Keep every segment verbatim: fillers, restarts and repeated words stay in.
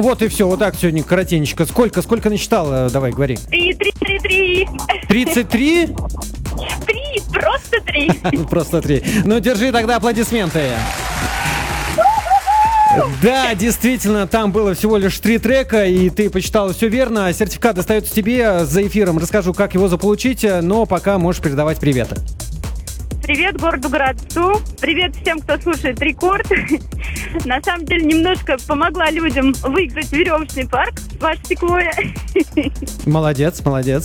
Вот и все, вот так сегодня коротенечко. Сколько, сколько насчитала? Давай, говори. Три, три, три, три. тридцать три? Три, просто три. Просто три. Ну, держи тогда аплодисменты. Да, действительно, там было всего лишь три трека, и ты почитала все верно. Сертификат достается тебе. За эфиром расскажу, как его заполучить, но пока можешь передавать приветы. Привет городу Городцу. Привет всем, кто слушает Рекорд. На самом деле, немножко помогла людям выиграть веревочный парк «Ваш Секвойя». Молодец, молодец.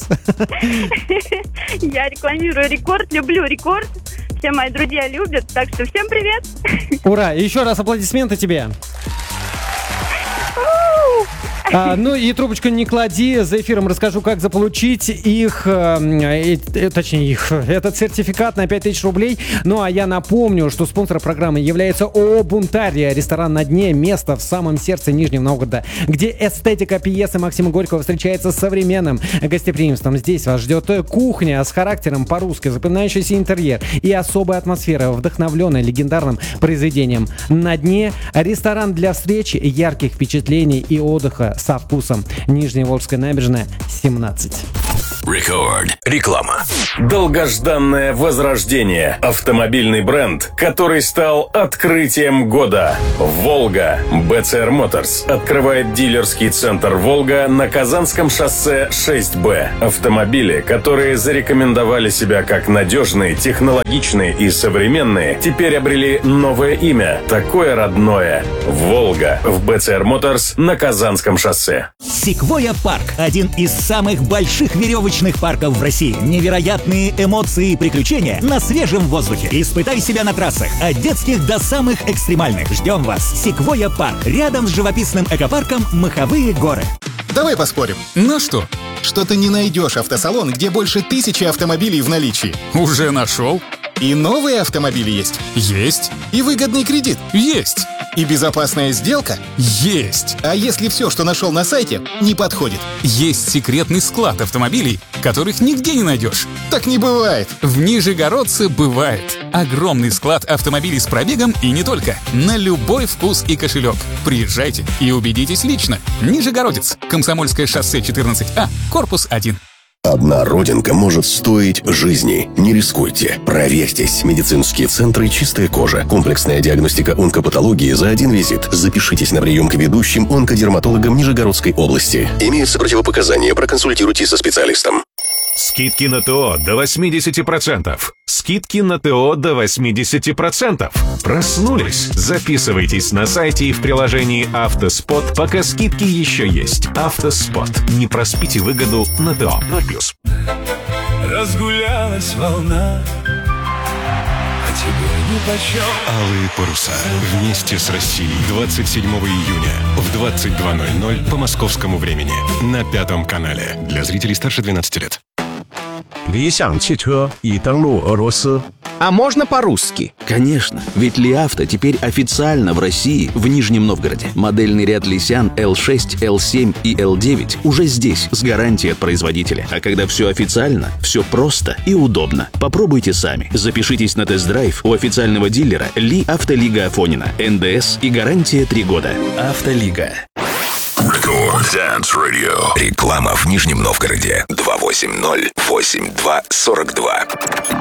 Я рекламирую Рекорд, люблю Рекорд. Все мои друзья любят, так что всем привет. Ура! Еще раз аплодисменты тебе. А, ну и трубочку не клади, за эфиром расскажу, как заполучить их, э, э, точнее их, этот сертификат на пять тысяч рублей. Ну а я напомню, что спонсором программы является ООО «Бунтарь», ресторан на дне, место в самом сердце Нижнего Новгорода, где эстетика пьесы Максима Горького встречается с современным гостеприимством. Здесь вас ждет кухня с характером по-русски, запоминающийся интерьер и особая атмосфера, вдохновленная легендарным произведением. На дне ресторан для встреч, ярких впечатлений и отдыха со вкусом. Нижневолжская набережная, семнадцать. Рекорд. Реклама. Долгожданное возрождение. Автомобильный бренд, который стал открытием года. Волга. бэ цэ эр Motors открывает дилерский центр «Волга» на Казанском шоссе шесть бэ. Автомобили, которые зарекомендовали себя как надежные, технологичные и современные, теперь обрели новое имя, такое родное. «Волга» в бэ цэ эр Motors на Казанском шоссе. Секвойя Парк – один из самых больших веревочных парков в России. Невероятные эмоции и приключения на свежем воздухе. Испытай себя на трассах от детских до самых экстремальных. Ждем вас. Секвойя Парк. Рядом с живописным экопарком Маховые горы. Давай поспорим. На что? Что ты не найдешь автосалон, где больше тысячи автомобилей в наличии. Уже нашел. И новые автомобили есть. Есть. И выгодный кредит. Есть. И безопасная сделка. Есть. А если все, что нашел на сайте, не подходит? Есть секретный склад автомобилей, которых нигде не найдешь. Так не бывает. В Нижегородце бывает. Огромный склад автомобилей с пробегом и не только. На любой вкус и кошелек. Приезжайте и убедитесь лично. Нижегородец. Комсомольское шоссе четырнадцать А, корпус один. Одна родинка может стоить жизни. Не рискуйте. Проверьтесь. Медицинские центры «Чистая кожа». Комплексная диагностика онкопатологии за один визит. Запишитесь на прием к ведущим онкодерматологам Нижегородской области. Имеются противопоказания. Проконсультируйтесь со специалистом. Скидки на ТО до восемьдесят процентов. Скидки на ТО до восемьдесят процентов. Проснулись? Записывайтесь на сайте и в приложении «Автоспот», пока скидки еще есть. «Автоспот». Не проспите выгоду на ТО. ноль плюс. Разгулялась волна, а тебе нипочем. Алые паруса. Вместе с Россией. двадцать седьмого июня в двадцать два ноль ноль по московскому времени. На Пятом канале. Для зрителей старше двенадцати лет. 理想汽车已登陆俄罗斯. А можно по-русски? Конечно, ведь Ли Авто теперь официально в России, в Нижнем Новгороде. Модельный ряд Лисян эл шесть, эл семь и эл девять уже здесь, с гарантией от производителя. А когда все официально, все просто и удобно. Попробуйте сами. Запишитесь на тест-драйв у официального дилера Ли Автолига Афонина. эн дэ эс и гарантия три года. Автолига. Рекорд Dance Radio. Реклама в Нижнем Новгороде. два восемь ноль восемь два сорок два.